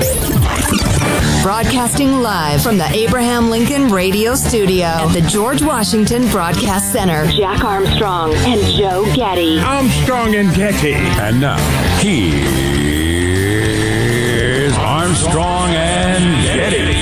Broadcasting live from the Abraham Lincoln Radio Studio at the George Washington Broadcast Center. Jack Armstrong and Joe Getty. Armstrong and Getty. And now, here's Armstrong and Getty.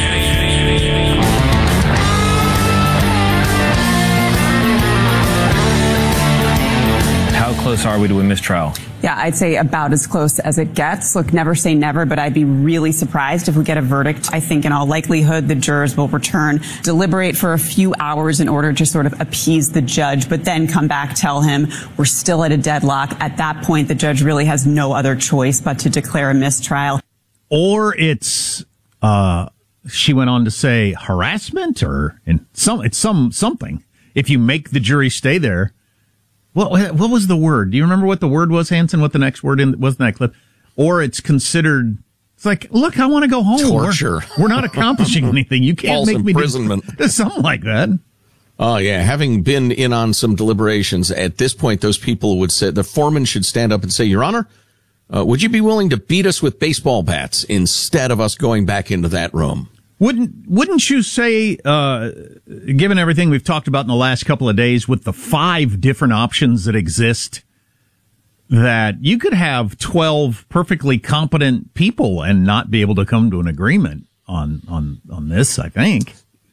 How close are we to a mistrial? Yeah, I'd say about as close as it gets. Look, never say never, but I'd be really surprised if we get a verdict. I think in all likelihood, the jurors will return, deliberate for a few hours in order to sort of appease the judge, but then come back, tell him we're still at a deadlock. At that point, the judge really has no other choice but to declare a mistrial. Or it's, she went on to say harassment or something. If you make the jury stay there. What was the word? Do you remember what the word was, Hanson? What the next word was in that clip? Or it's considered, it's like, look, I want to go home. Torture. We're not accomplishing anything. You can't make me imprisonment. do something like that. Oh, yeah. Having been in on some deliberations, at this point, those people would say, the foreman should stand up and say, Your Honor, would you be willing to beat us with baseball bats instead of us going back into that room? Wouldn't you say, given everything we've talked about in the last couple of days with the 5 different options that exist, that you could have 12 perfectly competent people and not be able to come to an agreement on this, I think.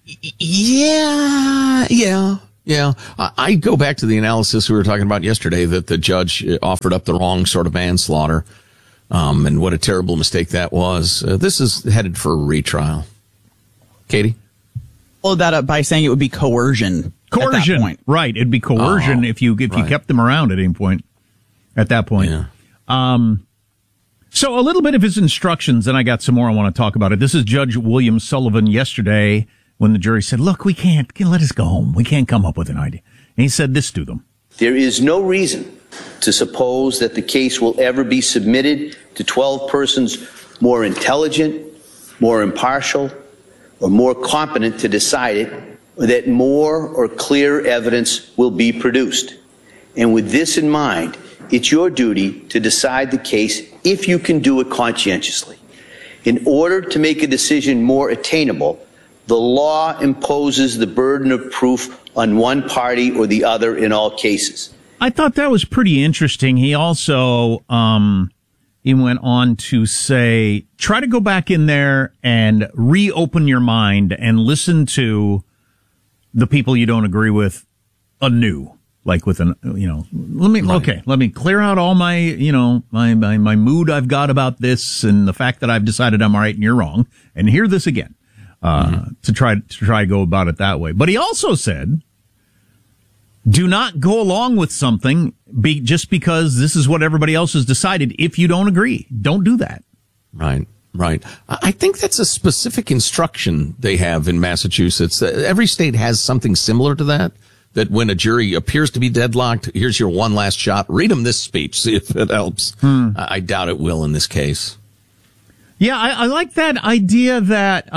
Yeah. I go back to the analysis we were talking about yesterday that the judge offered up the wrong sort of manslaughter, and what a terrible mistake that was. This is headed for a retrial. Katie? Followed that up by saying it would be coercion. At that point. Right. It'd be coercion if you kept them around at any point. At that point. Yeah. So a little bit of his instructions, and I got some more I want to talk about it. This is Judge William Sullivan yesterday when the jury said, look, we can't let us go home. We can't come up with an idea. And he said this to them. There is no reason to suppose that the case will ever be submitted to 12 persons more intelligent, more impartial, or more competent to decide it, or that more or clear evidence will be produced. And with this in mind, it's your duty to decide the case if you can do it conscientiously. In order to make a decision more attainable, the law imposes the burden of proof on one party or the other in all cases. I thought that was pretty interesting. He also he went on to say, try to go back in there and reopen your mind and listen to the people you don't agree with anew. Like with let me clear out all my, my mood I've got about this and the fact that I've decided I'm right and you're wrong, and hear this again, to try to go about it that way. But he also said, do not go along with something just because this is what everybody else has decided. If you don't agree, don't do that. Right. I think that's a specific instruction they have in Massachusetts. Every state has something similar to that when a jury appears to be deadlocked, here's your one last shot. Read them this speech, see if it helps. I doubt it will in this case. Yeah, I like that idea that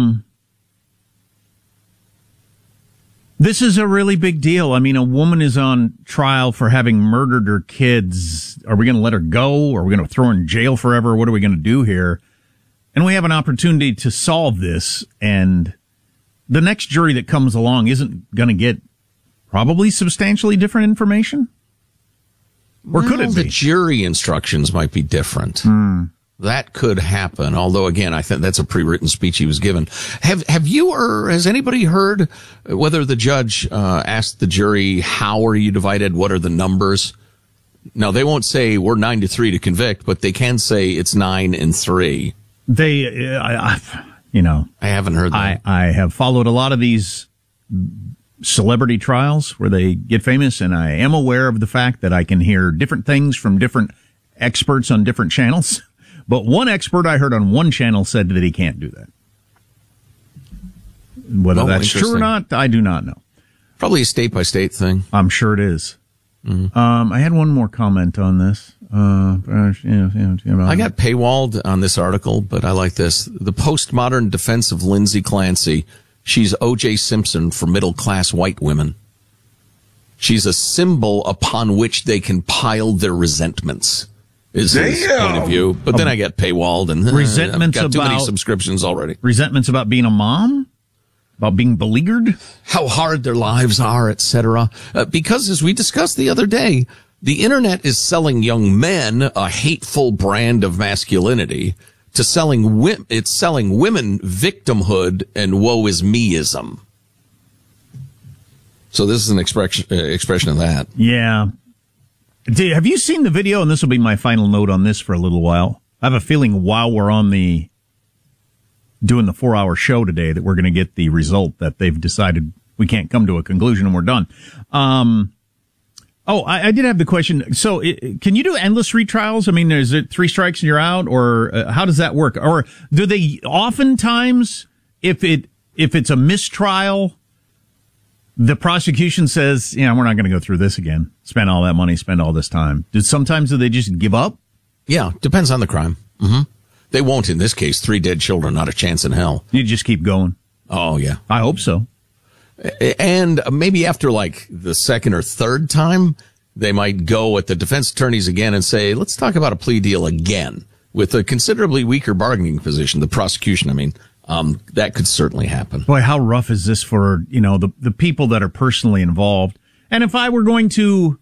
this is a really big deal. I mean, a woman is on trial for having murdered her kids. Are we going to let her go? Are we going to throw her in jail forever? What are we going to do here? And we have an opportunity to solve this. And the next jury that comes along isn't going to get probably substantially different information. Or could it be? The jury instructions might be different. That could happen. Although, again, I think that's a pre-written speech he was given. Have you or has anybody heard whether the judge asked the jury, how are you divided? What are the numbers? Now, they won't say we're 9-3 to convict, but they can say it's 9-3. I haven't heard that. I have followed a lot of these celebrity trials where they get famous, and I am aware of the fact that I can hear different things from different experts on different channels. But one expert I heard on one channel said that he can't do that. Whether that's true or not, I do not know. Probably a state-by-state thing. I'm sure it is. Mm-hmm. I had one more comment on this. I got paywalled on this article, but I like this. The postmodern defense of Lindsay Clancy. She's O.J. Simpson for middle-class white women. She's a symbol upon which they can pile their resentments. is his point of view. But then I get paywalled and resentments I've got too many about subscriptions already. Resentments about being a mom, about being beleaguered, how hard their lives are, etc. Because as we discussed the other day, the internet is selling young men a hateful brand of masculinity to selling women victimhood and woe is meism. So this is an expression of that. Yeah. Have you seen the video? And this will be my final note on this for a little while. I have a feeling while we're on doing the 4-hour show today that we're going to get the result that they've decided we can't come to a conclusion and we're done. I did have the question. So can you do endless retrials? I mean, is it 3 strikes and you're out, or how does that work? Or do they oftentimes, if it's a mistrial, the prosecution says, we're not going to go through this again. Spend all that money, spend all this time. Sometimes do they just give up? Yeah, depends on the crime. Mm-hmm. They won't in this case. 3 dead children, not a chance in hell. You just keep going. Oh, yeah. I hope so. And maybe after like the second or third time, they might go at the defense attorneys again and say, let's talk about a plea deal again with a considerably weaker bargaining position. The prosecution, that could certainly happen. Boy, how rough is this for, the people that are personally involved? And if I'm going to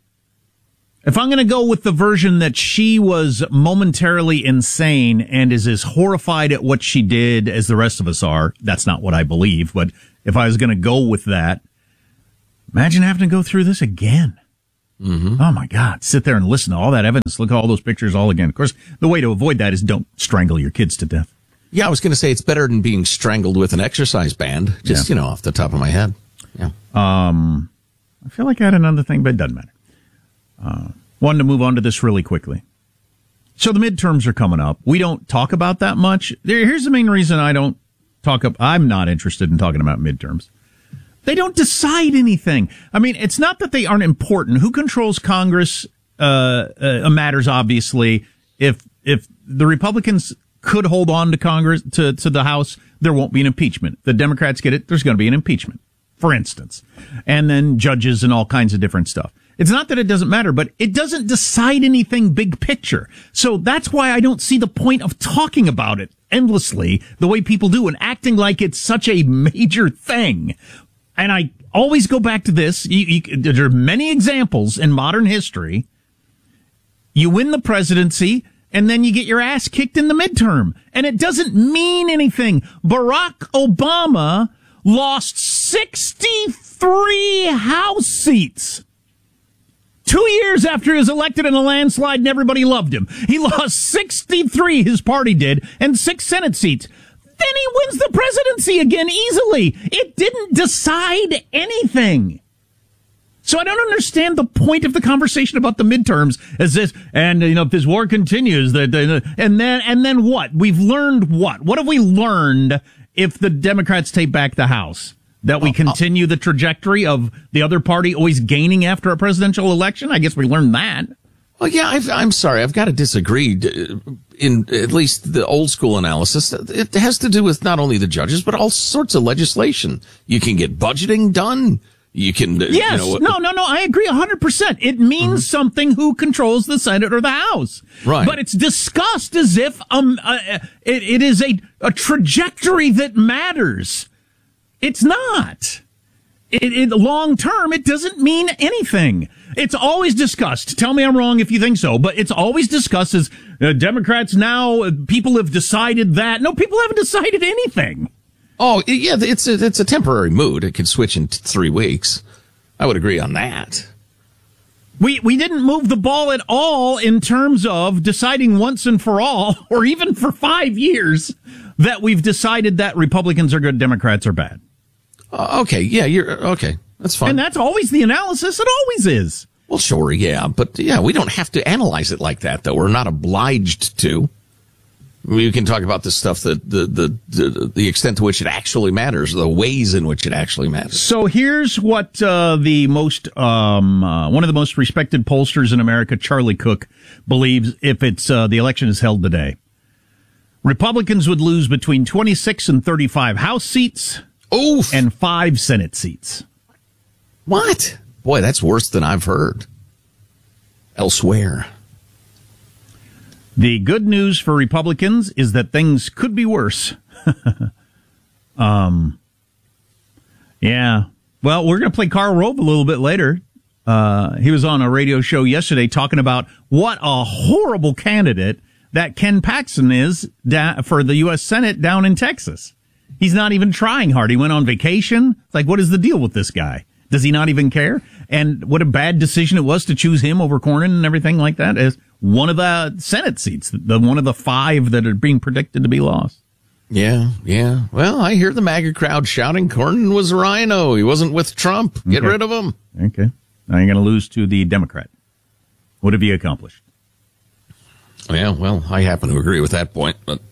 go with the version that she was momentarily insane and is as horrified at what she did as the rest of us are, that's not what I believe, but if I was going to go with that, imagine having to go through this again. Mm-hmm. Oh, my God. Sit there and listen to all that evidence. Look at all those pictures all again. Of course, the way to avoid that is don't strangle your kids to death. Yeah, I was going to say it's better than being strangled with an exercise band, just, off the top of my head. Yeah. I feel like I had another thing, but it doesn't matter. Wanted to move on to this really quickly. So the midterms are coming up. We don't talk about that much. Here's the main reason I'm not interested in talking about midterms. They don't decide anything. I mean, it's not that they aren't important. Who controls Congress matters, obviously. If the Republicans could hold on to Congress, to the House, there won't be an impeachment. The Democrats get it, there's going to be an impeachment, for instance. And then judges and all kinds of different stuff. It's not that it doesn't matter, but it doesn't decide anything big picture. So that's why I don't see the point of talking about it endlessly the way people do and acting like it's such a major thing. And I always go back to this. There are many examples in modern history. You win the presidency, and then you get your ass kicked in the midterm. And it doesn't mean anything. Barack Obama lost 63 House seats. 2 years after he was elected in a landslide and everybody loved him. He lost 63, his party did, and 6 Senate seats. Then he wins the presidency again easily. It didn't decide anything. So I don't understand the point of the conversation about the midterms as this, and if this war continues, and then what? We've learned what? What have we learned if the Democrats take back the House? That we continue the trajectory of the other party always gaining after a presidential election? I guess we learned that. Well, yeah, I'm sorry. I've got to disagree. In at least the old school analysis, it has to do with not only the judges, but all sorts of legislation. You can get budgeting done. You can. Yes. No. I agree 100%. It means something who controls the Senate or the House. Right. But it's discussed as if it is a trajectory that matters. It's not. Long term, it doesn't mean anything. It's always discussed. Tell me I'm wrong if you think so, but it's always discussed as Democrats now, people have decided that. No, people haven't decided anything. Oh, yeah, it's a temporary mood. It can switch in 3 weeks. I would agree on that. We didn't move the ball at all in terms of deciding once and for all, or even for 5 years, that we've decided that Republicans are good, Democrats are bad. Okay, yeah, you're okay. That's fine. And that's always the analysis. It always is. Well, sure, yeah, but yeah, we don't have to analyze it like that, though. We're not obliged to. We can talk about this stuff, the extent to which it actually matters, the ways in which it actually matters. So here's what the most one of the most respected pollsters in America, Charlie Cook, believes if it's the election is held today. Republicans would lose between 26 and 35 House seats. Oof. And 5 Senate seats. What? Boy, that's worse than I've heard elsewhere. The good news for Republicans is that things could be worse. Yeah. Well, we're going to play Karl Rove a little bit later. He was on a radio show yesterday talking about what a horrible candidate that Ken Paxton is for the U.S. Senate down in Texas. He's not even trying hard. He went on vacation. It's like, what is the deal with this guy? Does he not even care? And what a bad decision it was to choose him over Cornyn and everything like that as one of the Senate seats, one of the 5 that are being predicted to be lost. Yeah. Well, I hear the MAGA crowd shouting Cornyn was a rhino. He wasn't with Trump. Get rid of him. Okay. Now you're going to lose to the Democrat. What have you accomplished? Yeah, well, I happen to agree with that point, but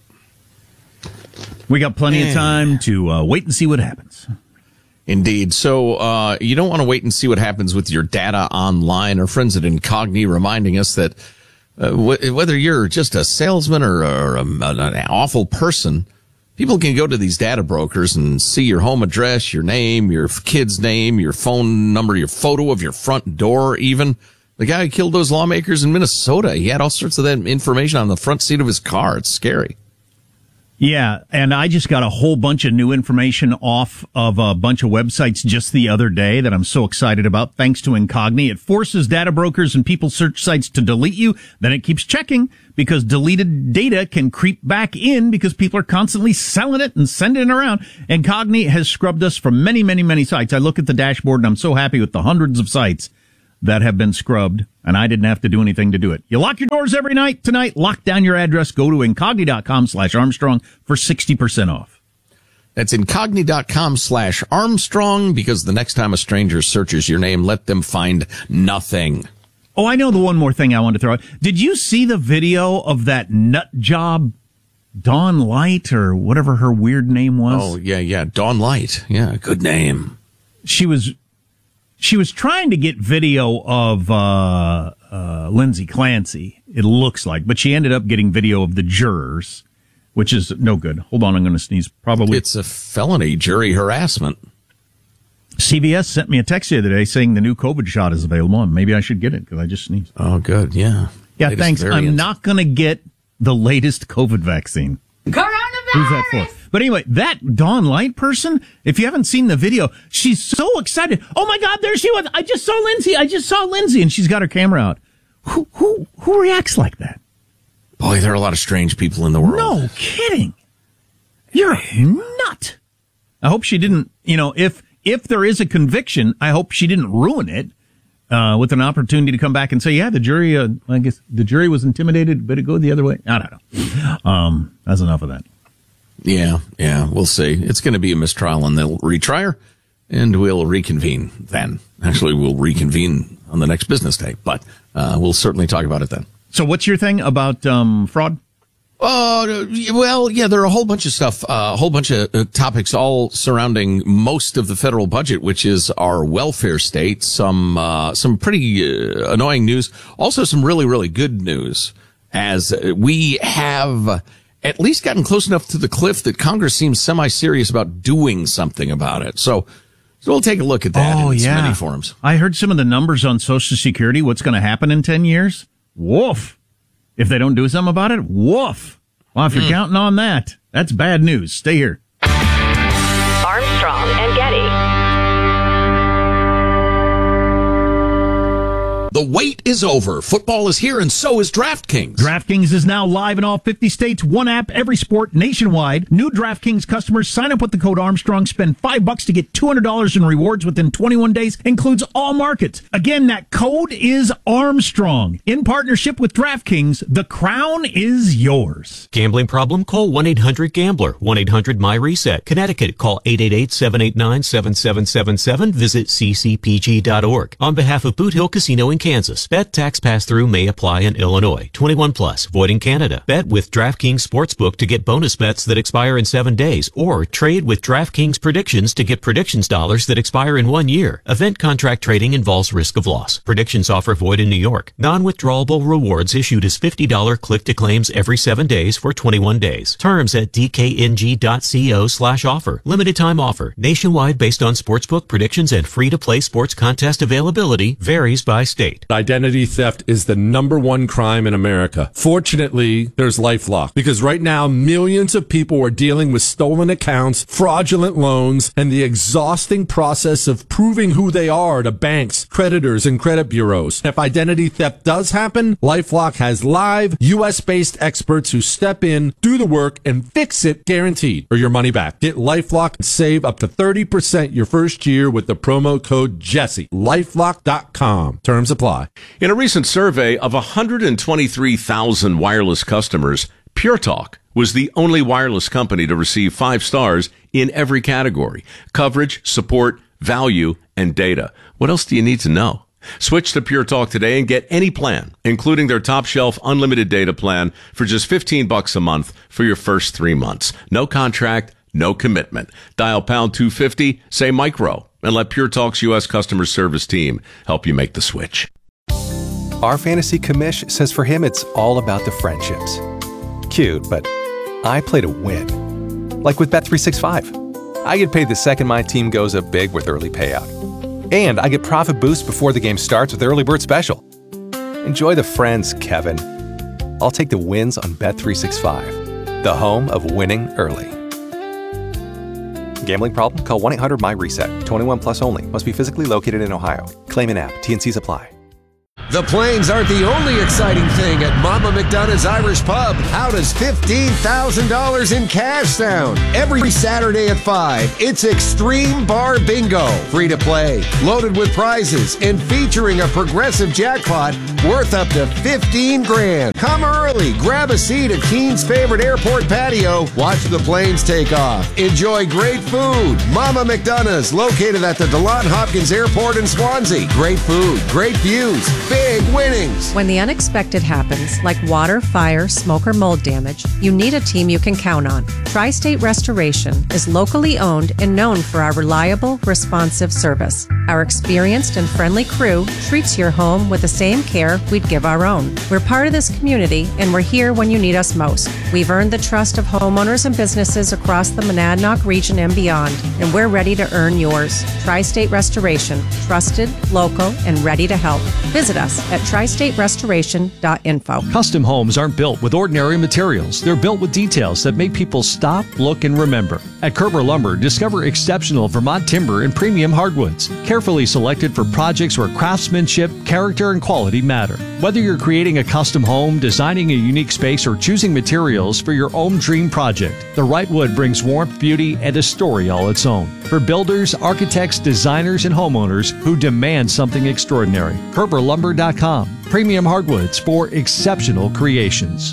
we got plenty of time to wait and see what happens. Indeed. So you don't want to wait and see what happens with your data online. Our friends at Incogni reminding us that whether you're just a salesman or an awful person, people can go to these data brokers and see your home address, your name, your kid's name, your phone number, your photo of your front door even. The guy who killed those lawmakers in Minnesota, he had all sorts of that information on the front seat of his car. It's scary. Yeah, and I just got a whole bunch of new information off of a bunch of websites just the other day that I'm so excited about, thanks to Incogni. It forces data brokers and people search sites to delete you. Then it keeps checking because deleted data can creep back in because people are constantly selling it and sending it around. Incogni has scrubbed us from many, many, many sites. I look at the dashboard and I'm so happy with the hundreds of sites that have been scrubbed, and I didn't have to do anything to do it. You lock your doors every night tonight, lock down your address, go to incogni.com/Armstrong for 60% off. That's incogni.com/Armstrong, because the next time a stranger searches your name, let them find nothing. Oh, I know the one more thing I wanted to throw out. Did you see the video of that nut job, Dawn Light, or whatever her weird name was? Oh, yeah, Dawn Light. Yeah, good name. She was trying to get video of Lindsay Clancy, it looks like, but she ended up getting video of the jurors, which is no good. Hold on, I'm going to sneeze. Probably. It's a felony jury harassment. CBS sent me a text the other day saying the new COVID shot is available, and maybe I should get it because I just sneezed. Oh, good, yeah. Yeah, Latest thanks. variant. I'm not going to get the latest COVID vaccine. Coronavirus! Who's that for? But anyway, that Dawn Light person, if you haven't seen the video, she's so excited. Oh my God, there she was. I just saw Lindsay. And she's got her camera out. Who reacts like that? Boy, there are a lot of strange people in the world. No kidding. You're a nut. I hope she didn't, if there is a conviction, I hope she didn't ruin it with an opportunity to come back and say, yeah, the jury, I guess the jury was intimidated, but it go the other way. I don't know. That's enough of that. Yeah, we'll see. It's going to be a mistrial, and they'll retry her, and we'll reconvene then. Actually, we'll reconvene on the next business day, but we'll certainly talk about it then. So what's your thing about fraud? Well, yeah, there are a whole bunch of stuff, a whole bunch of topics all surrounding most of the federal budget, which is our welfare state. Some pretty annoying news. Also some really, really good news, as we have at least gotten close enough to the cliff that Congress seems semi-serious about doing something about it. So we'll take a look at that in many forms. I heard some of the numbers on Social Security, what's going to happen in 10 years. Woof. If they don't do something about it, woof. Well, if you're counting on that, that's bad news. Stay here. Armstrong and Getty. The wait is over. Football is here, and so is DraftKings. DraftKings is now live in all 50 states, one app, every sport, nationwide. New DraftKings customers sign up with the code Armstrong, spend $5 to get $200 in rewards within 21 days, includes all markets. Again, that code is Armstrong. In partnership with DraftKings, the crown is yours. Gambling problem? Call 1-800-GAMBLER. 1-800-MY-RESET. Connecticut, call 888-789-7777. Visit ccpg.org. On behalf of Boot Hill Casino in Kansas, bet tax pass-through may apply in Illinois. 21 plus, void in Canada. Bet with DraftKings Sportsbook to get bonus bets that expire in 7 days, or trade with DraftKings Predictions to get predictions dollars that expire in 1 year. Event contract trading involves risk of loss. Predictions offer void in New York. Non-withdrawable rewards issued as $50 click-to-claims every 7 days for 21 days. Terms at dkng.co/offer. Limited time offer. Nationwide based on sportsbook predictions and free-to-play sports contest availability. Varies by state. state. Identity theft is the #1 crime in America. Fortunately, there's LifeLock, because right now millions of people are dealing with stolen accounts, fraudulent loans, and the exhausting process of proving who they are to banks, creditors, and credit bureaus. If identity theft does happen, LifeLock has live, U.S.-based experts who step in, do the work, and fix it guaranteed, or your money back. Get LifeLock and save up to 30% your first year with the promo code Jesse. LifeLock.com. Terms apply. In a recent survey of 123,000 wireless customers, Pure Talk was the only wireless company to receive 5 stars in every category: coverage, support, value, and data. What else do you need to know? Switch to Pure Talk today and get any plan, including their top shelf unlimited data plan, for just $15 a month for your first 3 months. No contract, no commitment. Dial pound 250, say micro, and let Pure Talk's U.S. customer service team help you make the switch. Our fantasy commish says for him it's all about the friendships. Cute, but I play to win. Like with Bet365. I get paid the second my team goes up big with early payout. And I get profit boost before the game starts with Early Bird Special. Enjoy the friends, Kevin. I'll take the wins on Bet365, the home of winning early. Gambling problem? Call 1-800-MY-RESET. 21 plus only. Must be physically located in Ohio. Claim an app. T&Cs apply. The planes aren't the only exciting thing at Mama McDonough's Irish Pub. How does $15,000 in cash sound? Every Saturday at 5, it's Extreme Bar Bingo. Free to play, loaded with prizes, and featuring a progressive jackpot worth up to $15,000. Come early, grab a seat at Keene's favorite airport patio, watch the planes take off, enjoy great food. Mama McDonough's, located at the DeLon Hopkins Airport in Swansea. Great food, great views, big winnings. When the unexpected happens, like water, fire, smoke, or mold damage, you need a team you can count on. Tri-State Restoration is locally owned and known for our reliable, responsive service. Our experienced and friendly crew treats your home with the same care we'd give our own. We're part of this community, and we're here when you need us most. We've earned the trust of homeowners and businesses across the Monadnock region and beyond, and we're ready to earn yours. Tri-State Restoration, trusted, local, and ready to help. Visit us at tristaterestoration.info. Custom homes aren't built with ordinary materials. They're built with details that make people stop, look, and remember. At Kerber Lumber, discover exceptional Vermont timber and premium hardwoods, carefully selected for projects where craftsmanship, character, and quality matter. Whether you're creating a custom home, designing a unique space, or choosing materials for your own dream project, the right wood brings warmth, beauty, and a story all its own. For builders, architects, designers, and homeowners who demand something extraordinary, KerberLumber.com. Premium hardwoods for exceptional creations.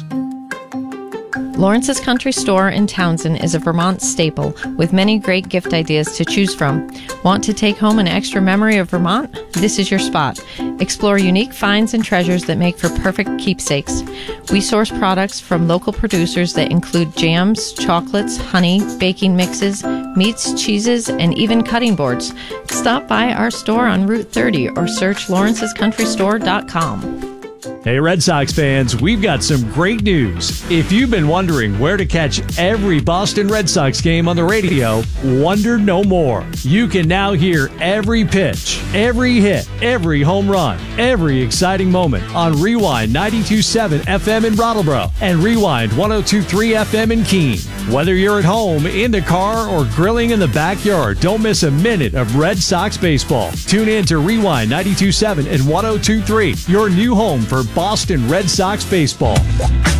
Lawrence's Country Store in Townsend is a Vermont staple with many great gift ideas to choose from. Want to take home an extra memory of Vermont? This is your spot. Explore unique finds and treasures that make for perfect keepsakes. We source products from local producers that include jams, chocolates, honey, baking mixes, meats, cheeses, and even cutting boards. Stop by our store on Route 30 or search lawrencescountrystore.com. Hey Red Sox fans, we've got some great news. If you've been wondering where to catch every Boston Red Sox game on the radio, wonder no more. You can now hear every pitch, every hit, every home run, every exciting moment on Rewind 92.7 FM in Brattleboro and Rewind 102.3 FM in Keene. Whether you're at home, in the car, or grilling in the backyard, don't miss a minute of Red Sox baseball. Tune in to Rewind 92.7 and 102.3, your new home for Boston Red Sox baseball.